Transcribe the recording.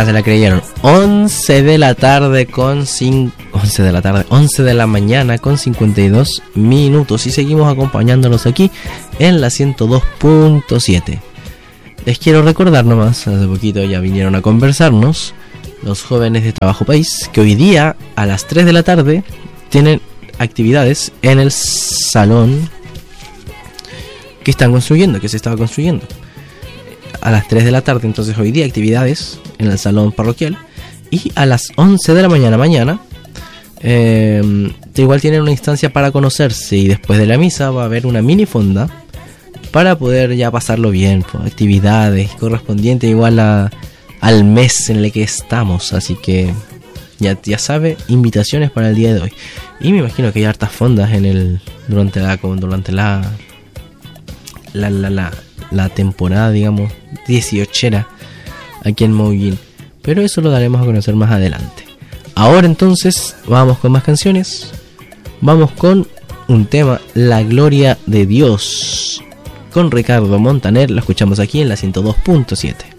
Ah, se la creyeron. 11 de la tarde con 11 de la mañana con 52 minutos. Y seguimos acompañándolos aquí en la 102.7. Les quiero recordar nomás, hace poquito ya vinieron a conversarnos los jóvenes de Trabajo País, que hoy día a las 3 de la tarde tienen actividades en el salón que están construyendo, que se estaba construyendo. A las 3 de la tarde, entonces hoy día actividades en el salón parroquial. Y a las 11 de la mañana igual tienen una instancia para conocerse. Y después de la misa va a haber una mini fonda para poder ya pasarlo bien, pues, actividades correspondientes igual al mes en el que estamos. Así que ya sabe, invitaciones para el día de hoy. Y me imagino que hay hartas fondas durante la temporada, digamos, 18era aquí en Moguín. Pero eso lo daremos a conocer más adelante. Ahora entonces vamos con más canciones. Vamos con un tema, La Gloria de Dios, con Ricardo Montaner. Lo escuchamos aquí en la 102.7.